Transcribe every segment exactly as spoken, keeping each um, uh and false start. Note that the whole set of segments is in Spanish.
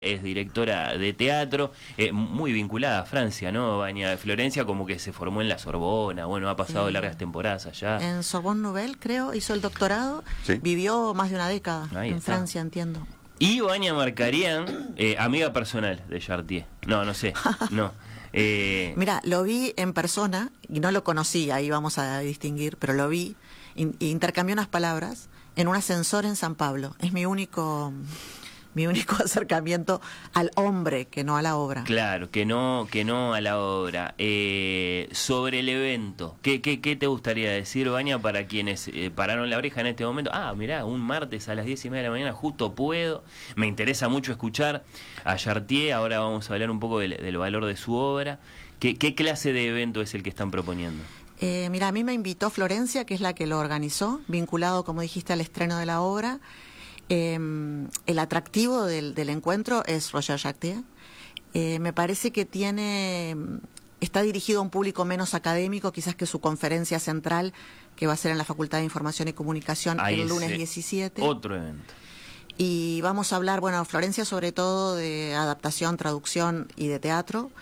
Es directora de teatro, eh, muy vinculada a Francia, ¿no? Vania Florencia como que se formó en la Sorbona, bueno, ha pasado Eh, largas temporadas allá. En Sorbonne Nouvelle, creo, hizo el doctorado, Sí. Vivió más de una década Ahí en está. Francia, entiendo. Y Vania Marcarian, eh, amiga personal de Chartier. No, no sé, no. Eh, Mira, lo vi en persona, y no lo conocí, ahí vamos a distinguir, pero lo vi, in- intercambié unas palabras en un ascensor en San Pablo. Es mi único... mi único acercamiento al hombre, que no a la obra. Claro, que no, que no a la obra. Eh, sobre el evento, ¿qué, qué, qué te gustaría decir, Vania, para quienes eh, pararon la oreja en este momento? Ah, mirá, un martes a las diez y media de la mañana, justo puedo. Me interesa mucho escuchar a Chartier. Ahora vamos a hablar un poco del, del valor de su obra. ¿Qué, qué clase de evento es el que están proponiendo? Eh, mira, a mí me invitó Florencia, que es la que lo organizó, vinculado, como dijiste, al estreno de la obra. Eh, el atractivo del, del encuentro es Roger Chartier. Eh, me parece que tiene, está dirigido a un público menos académico, quizás que su conferencia central, que va a ser en la Facultad de Información y Comunicación Ahí el lunes ese diecisiete. Otro evento. Y vamos a hablar, bueno, Florencia sobre todo de adaptación, traducción y de teatro.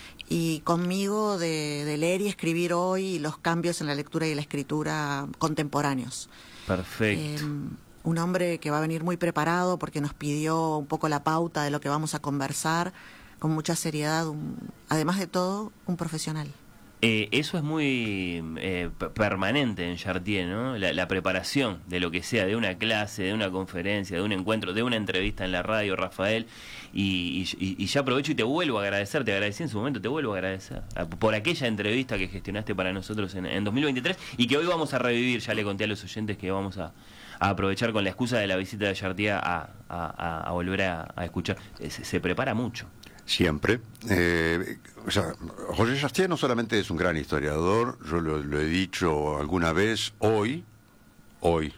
Y conmigo de, de leer y escribir hoy los cambios en la lectura y la escritura contemporáneos. Perfecto. Eh, un hombre que va a venir muy preparado porque nos pidió un poco la pauta de lo que vamos a conversar, con mucha seriedad, un, además de todo, un profesional. Eh, eso es muy eh, p- permanente en Chartier, ¿no? La, la preparación de lo que sea, de una clase, de una conferencia, de un encuentro, de una entrevista en la radio, Rafael. Y, y, y ya aprovecho y te vuelvo a agradecer, te agradecí en su momento, te vuelvo a agradecer a- por aquella entrevista que gestionaste para nosotros en, en dos mil veintitrés y que hoy vamos a revivir. Ya le conté a los oyentes que vamos a, a aprovechar con la excusa de la visita de Chartier a, a, a, a volver a, a escuchar. Se, se prepara mucho. Siempre. Eh, o sea, Roger Chartier no solamente es un gran historiador, yo lo, lo he dicho alguna vez, hoy, hoy,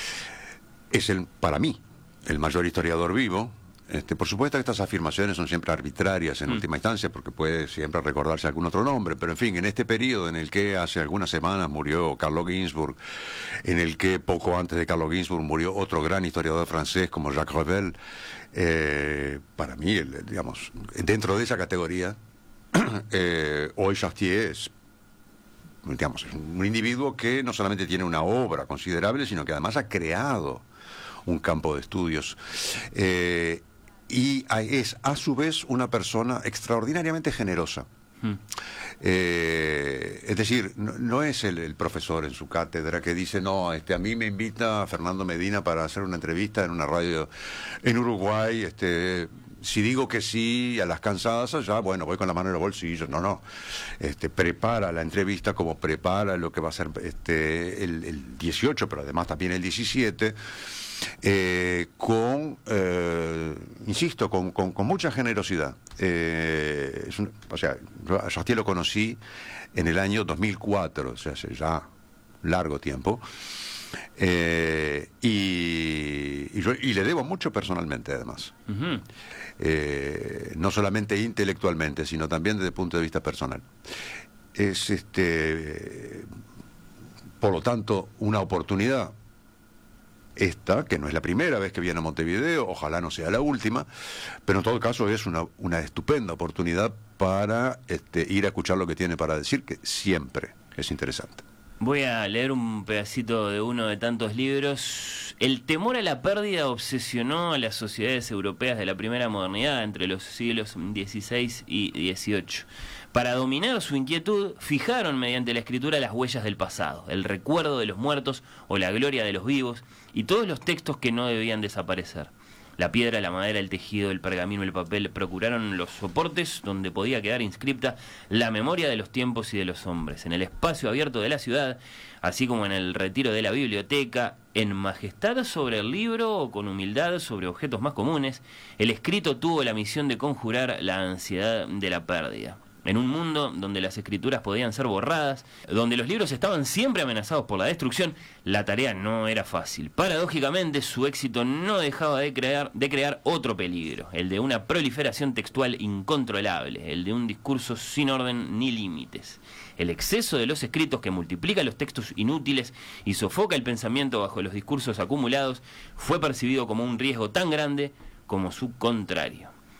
es el, para mí, el mayor historiador vivo. Este, por supuesto que estas afirmaciones son siempre arbitrarias en Mm. última instancia, porque puede siempre recordarse algún otro nombre, pero en fin, en este periodo en el que hace algunas semanas murió Carlo Ginzburg, en el que poco antes de Carlo Ginzburg murió otro gran historiador francés como Jacques Revel, eh, para mí, el, digamos, dentro de esa categoría, eh, hoy Chartier es, digamos, es un individuo que no solamente tiene una obra considerable, sino que además ha creado un campo de estudios. Eh, y es, a su vez, una persona extraordinariamente generosa. Mm. Eh, es decir, no, no es el, el profesor en su cátedra que dice, no, este, a mí me invita Fernando Medina para hacer una entrevista en una radio en Uruguay, este... si digo que sí a las cansadas allá, bueno, voy con la mano en los bolsillos. No, no. Este, prepara la entrevista como prepara lo que va a ser este, el, el dieciocho, pero además también el diecisiete, eh, con, eh, insisto, con, con, con mucha generosidad. Eh, es un, o sea, yo a Chartier lo conocí en el año dos mil cuatro, o sea, hace ya largo tiempo. Eh, y, y, yo, y le debo mucho personalmente, además. Uh-huh. Eh, no solamente intelectualmente, sino también desde el punto de vista personal. Es, este, por lo tanto, una oportunidad, esta, que no es la primera vez que viene a Montevideo, ojalá no sea la última, pero en todo caso es una, una estupenda oportunidad para este, ir a escuchar lo que tiene para decir, que siempre es interesante. Voy a leer un pedacito de uno de tantos libros. El temor a la pérdida obsesionó a las sociedades europeas de la primera modernidad entre los siglos dieciséis y dieciocho. Para dominar su inquietud, fijaron mediante la escritura las huellas del pasado, el recuerdo de los muertos o la gloria de los vivos, y todos los textos que no debían desaparecer. La piedra, la madera, el tejido, el pergamino, el papel procuraron los soportes donde podía quedar inscripta la memoria de los tiempos y de los hombres. En el espacio abierto de la ciudad, así como en el retiro de la biblioteca, en majestad sobre el libro o con humildad sobre objetos más comunes, el escrito tuvo la misión de conjurar la ansiedad de la pérdida. En un mundo donde las escrituras podían ser borradas, donde los libros estaban siempre amenazados por la destrucción, la tarea no era fácil. Paradójicamente, su éxito no dejaba de crear, de crear otro peligro, el de una proliferación textual incontrolable, el de un discurso sin orden ni límites. El exceso de los escritos, que multiplica los textos inútiles y sofoca el pensamiento bajo los discursos acumulados, fue percibido como un riesgo tan grande como su contrario.